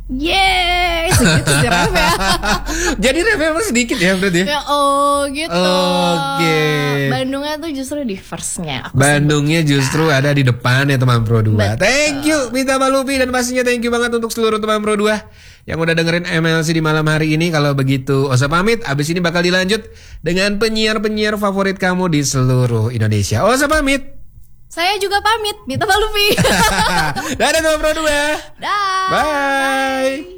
Yeay, segitu sih ref ya. Jadi refnya sedikit ya berarti. Ya, oh gitu. Oke. Bandungnya tuh justru di first-nya. Bandungnya justru ada di depan ya teman Pro 2. Betul. Thank you Mita Balupi, dan pastinya thank you banget untuk seluruh teman Pro 2 yang udah dengerin MLC di malam hari ini. Kalau begitu Osa pamit, abis ini bakal dilanjut dengan penyiar-penyiar favorit kamu di seluruh Indonesia. Osa pamit. Saya juga pamit, Mita Balupi. Dadah teman Pro 2. Dah. Bye.